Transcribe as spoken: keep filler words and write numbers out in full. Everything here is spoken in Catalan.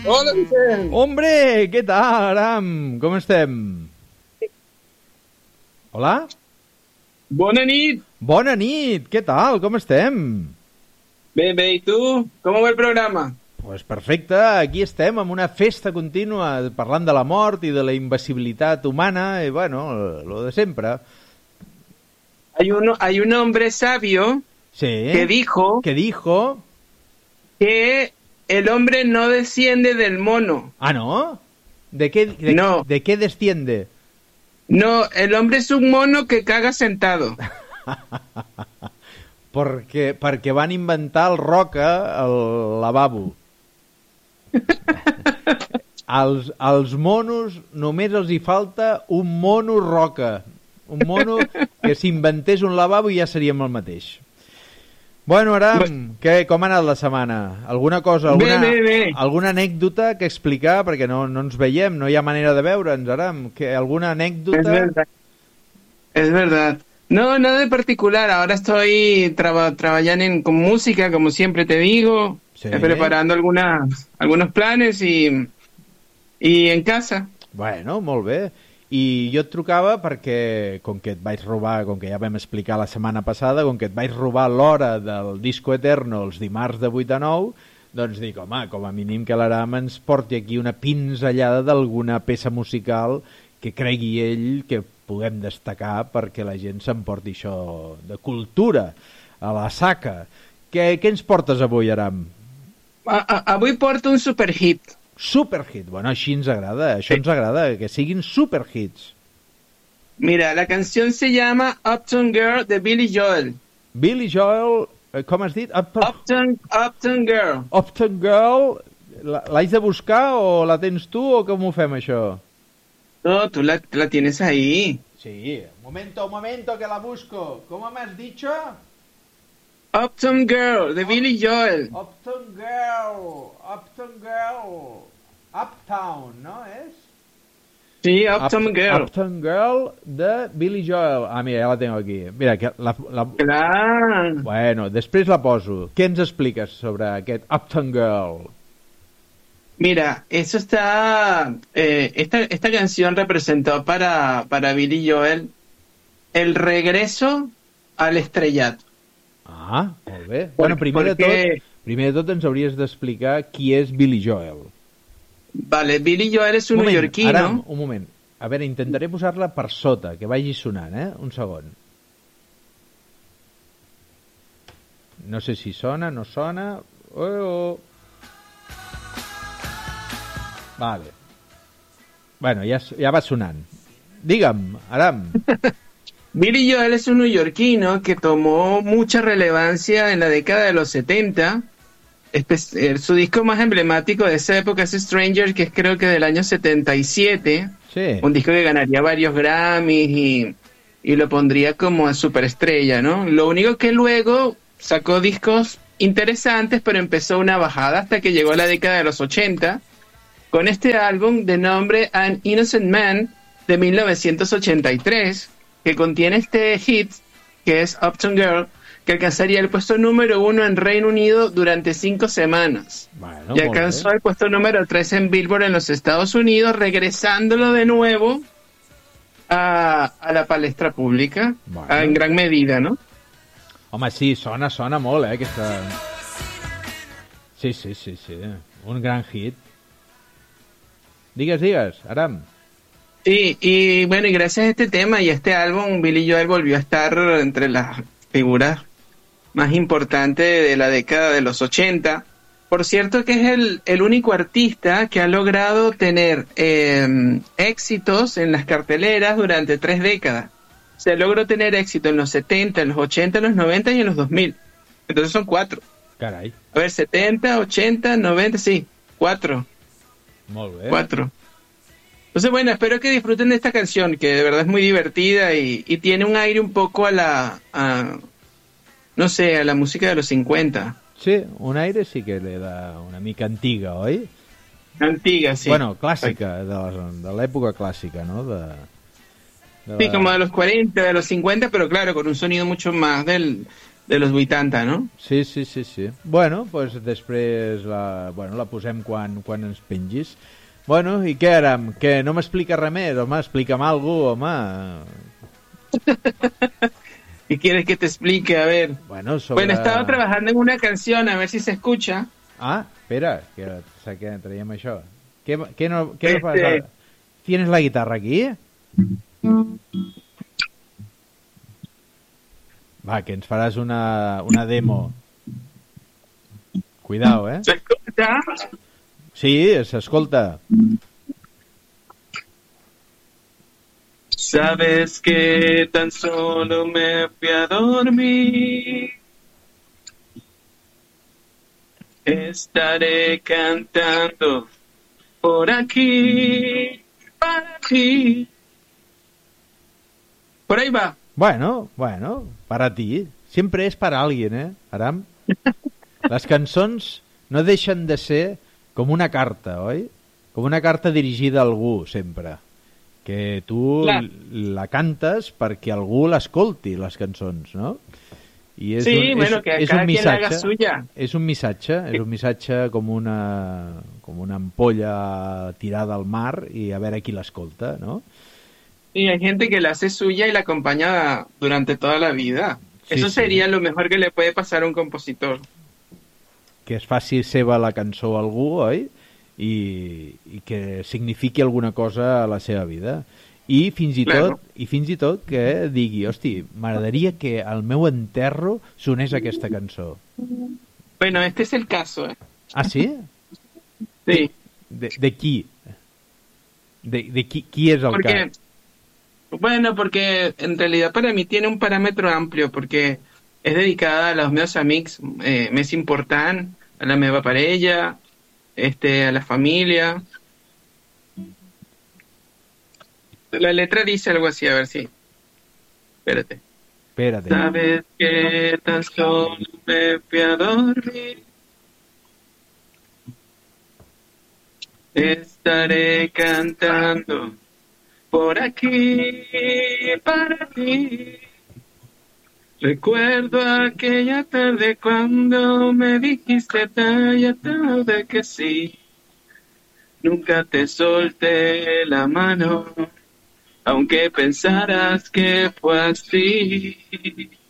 Hola, Vicent! Hombre, què tal, Aram? Com estem? Hola? Bona nit! Bona nit, què tal? Com estem? Bé, bé, i tu? Com va el programa? Pues perfecte, aquí estem amb una festa contínua parlant de la mort i de la invisibilitat humana i bueno, lo de sempre. Hay, uno, hay un hombre sabio Sí. que dijo ¿Qué dijo? que el hombre no desciende del mono. Ah, ¿no? ¿De qué, de, No. ¿de qué desciende? No, el hombre es un mono que caga sentado. perquè, perquè van inventar el roca al lavabo. als, als monos només els hi falta un mono roca. Un mono que s'inventés un lavabo i ja seríem el mateix. Bueno, Aram, què, com ha anat la setmana? Alguna cosa, alguna, bé, bé, bé. alguna anècdota que explicar? Perquè no, no ens veiem, no hi ha manera de veure'ns, Aram. Que, alguna anècdota? Es verdad. Es verdad. No, nada de particular. Ahora estoy traba, trabajando en, con música, como siempre te digo. Sí. Preparando algunas, algunos planes y, y en casa. Bueno, molt bé. I jo et trucava perquè, com que et vaig robar, com que ja vam explicar la setmana passada, com que et vaig robar l'hora del Disco Eterno els dimarts de vuit a nou, doncs dic, home, com a mínim que l'Aram ens porti aquí una pinzellada d'alguna peça musical que cregui ell que puguem destacar perquè la gent s'emporti això de cultura a la saca. Què, què ens portes avui, Aram? A, a, avui porto un superhit. Superhit. Bueno, així ens agrada, això ens agrada, que siguin superhits. Mira, la canción se llama Uptown Girl de Billy Joel. Billy Joel, eh, com has dit? Up Uptown, Uptown Girl. Uptown Girl, l'haig de buscar o la tens tu o com ho fem això? No, tú la, la tienes ahí. Sí, un momento, un momento que la busco. ¿Cómo me has dicho? Uptown Girl de Billy Joel. Uptown Girl, Uptown Girl, Uptown, ¿no es? Sí, Uptown Up, Girl. Uptown Girl de Billy Joel. Ah, mira, ja la tengo aquí. Mira, que la, la... Claro. Bueno, després la poso. Què ens expliques sobre aquest Uptown Girl? Mira, eso está... Eh, esta, esta canción representó para, para Billy Joel el regreso al estrellato. Ah, molt bé. Bueno, primer de Porque... tot, primer de tot ens hauries d'explicar qui és Billy Joel. Vale, Billy Joel es un, un moment, neoyorquino. Ara, un moment. A veure, intentaré posar-la per sota, que vagi sonant, eh? Un segon. No sé si sona, no sona... Oh, oh. Vale. Bueno, ja, ja va sonant. Digue'm, Aram. Billy Joel es un neoyorquino que tomó mucha relevancia en la década de los setenta. Espe- su disco más emblemático de esa época es Stranger, que es creo que del año setenta y siete. Sí. Un disco que ganaría varios Grammys y, y lo pondría como a superestrella, ¿no? Lo único que luego sacó discos interesantes, pero empezó una bajada hasta que llegó a la década de los ochenta con este álbum de nombre An Innocent Man de mil novecientos ochenta y tres, que contiene este hit que es Uptown Girl, que alcanzaría el puesto número uno en Reino Unido durante cinco semanas. Bueno, Y alcanzó el puesto número tres en Billboard en los Estados Unidos, regresándolo de nuevo a, a la palestra pública, bueno. a, en gran medida, ¿no? Home, sí, sona, sona molt, eh, aquesta... Sí, sí, sí, sí. Un gran hit. Digues, digues, Aram. Sí, y bueno, y gracias a este tema y a este álbum, Billy Joel volvió a estar entre las figuras más importantes de la década de los ochenta. Por cierto que es el, el único artista que ha logrado tener eh, éxitos en las carteleras durante tres décadas. Se logró tener éxito en los setenta, en los ochenta, en los noventa y en los dos mil. Entonces son cuatro. Carai. A ver, setenta, ochenta, noventa, sí, cuatro. Molt bé. Cuatro. Entonces, bueno, espero que disfruten de esta canción, que de verdad es muy divertida y, y tiene un aire un poco a la, a, no sé, a la música de los cincuenta. Sí, un aire sí que le da una mica antiga, oi? Antiga, sí. Bueno, clàssica, de, la, de l'època clàssica, no? De, de Sí, la... como de los cuarenta, de los cincuenta, pero claro, con un sonido mucho más del, de los vuitanta, no? Sí, sí, sí, sí. Bueno, pues després la, bueno, la posem quan, quan ens pengis. Bueno, i què ara? Que no m'explica res més, home? Explica'm alguna cosa, home. ¿Qué quieres que te explique? A ver. Bueno, sobre... Bueno, estaba trabajando en una canción, a ver si se escucha. Ah, espera, que sé que traiem això. Què, què no, què Este... no pasa? ¿Tienes la guitarra aquí? Va, que ens faràs una, una demo. Cuidao, eh? ¿Se escucha? Sí, s'escolta. Sabes que tan solo me fui a dormir. Estaré cantando por aquí para ti. Por ahí va. Bueno, bueno, para ti. Siempre es para alguien, eh, Aram? Les cançons no deixen de ser com una carta, oi? Com una carta dirigida a algú, sempre. Que tu Clar. la cantes perquè algú l'escolti, les cançons, no? I és sí, un, bueno, és, que és cada un quien la haga missatge, suya. és un missatge, és un missatge com una, com una ampolla tirada al mar i a veure qui l'escolta, no? Sí, hay gente que la hace suya y la acompaña durante toda la vida. Sí, Eso sí. sería lo mejor que le puede pasar a un compositor. Que es faci seva la cançó a algú, oi? I, i que signifiqui alguna cosa a la seva vida. I fins i Claro. tot, i fins i tot que digui, hosti, m'agradaria que al meu enterro sonés aquesta cançó. Bueno, este es el caso, ¿eh? Ah, sí? Sí. De, de qui? De, de qui, qui és el Porque, cas? bueno, porque en realidad para mí tiene un parámetro amplio, porque es dedicada a los meus amics eh, més important, a la meva parella, este, a la familia. La letra dice algo así, a ver si. Espérate. Espérate. Sabes que tan solo me fui a dormir. Estaré cantando por aquí para ti. Recuerdo aquella tarde cuando me dijiste talla tarde que sí. Nunca te solté la mano, aunque pensaras que fue así.